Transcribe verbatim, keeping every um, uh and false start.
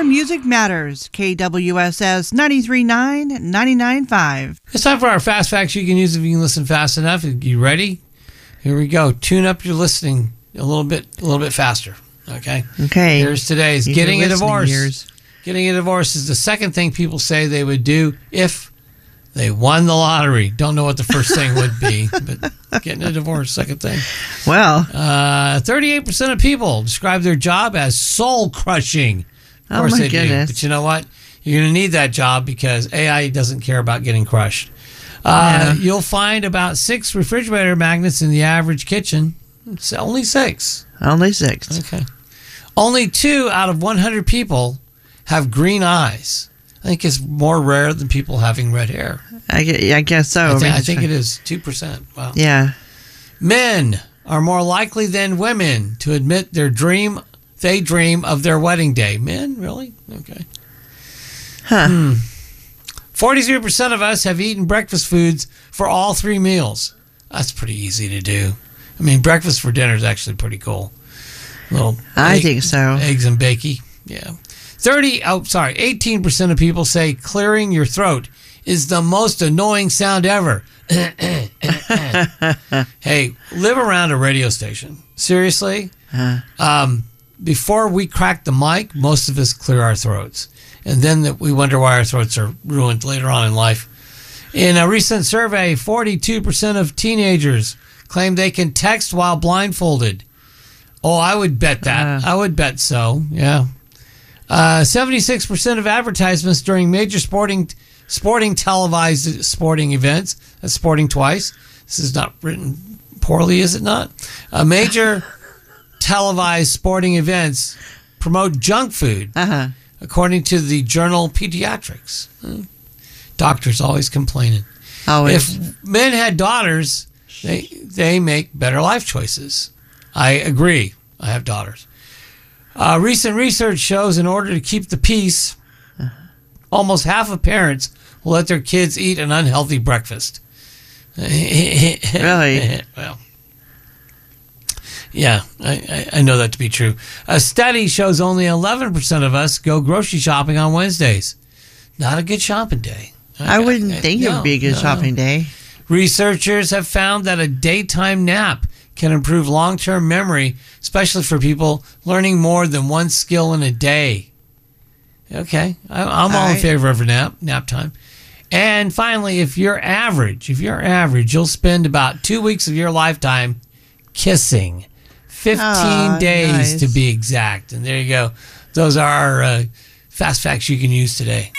Music Matters, K W S S ninety-three point nine, ninety-nine point five. It's time for our Fast Facts you can use if you can listen fast enough. You ready? Here we go. Tune up your listening a little bit a little bit faster. Okay? Okay. Here's today's. Use Getting your a listening divorce. ears. Getting a divorce is the second thing people say they would do if they won the lottery. Don't know what the first thing would be, but getting a divorce, second thing. Well, Uh, thirty-eight percent of people describe their job as soul-crushing. Of Oh, course my they goodness. do. But you know what? You're going to need that job because A I doesn't care about getting crushed. Uh, Yeah. You'll find about six refrigerator magnets in the average kitchen. It's only six. only six. Okay. Only two out of one hundred people have green eyes. I think it's more rare than people having red hair. I, gue- I guess so. I, thi- mean, I it's think fine. it is two percent. Wow. Yeah. Men are more likely than women to admit their dream, they dream of their wedding day. Men, really? Okay. Huh. Hmm. forty-three percent of us have eaten breakfast foods for all three meals. That's pretty easy to do. I mean, breakfast for dinner is actually pretty cool. Little I egg- think so. Eggs and bakey. Yeah. thirty, oh, sorry, eighteen percent of people say clearing your throat is the most annoying sound ever. Hey, live around a radio station. Seriously? Uh, Um, before we crack the mic, most of us clear our throats. And then that we wonder why our throats are ruined later on in life. In a recent survey, forty-two percent of teenagers claim they can text while blindfolded. Oh, I would bet that. Uh. I would bet so, yeah. Uh, seventy-six percent of advertisements during major sporting sporting televised sporting events, that's sporting twice. This is not written poorly, is it not? Uh, major televised sporting events promote junk food, uh-huh. according to the journal Pediatrics. Hmm. Doctors always complaining. Always. If men had daughters, they they make better life choices. I agree. I have daughters. Uh, recent research shows in order to keep the peace, almost half of parents will let their kids eat an unhealthy breakfast. Really? Well, yeah, I, I, I know that to be true. A study shows only eleven percent of us go grocery shopping on Wednesdays. Not a good shopping day. I wouldn't think it no, would be a good no. shopping day. Researchers have found that a daytime nap can improve long-term memory, especially for people learning more than one skill in a day. Okay, I, I'm all, All in right. favor of a nap, nap time. And finally, if you're average, if you're average, you'll spend about two weeks of your lifetime kissing. fifteen Aw, days nice. to be exact. And there you go. Those are our uh, fast facts you can use today.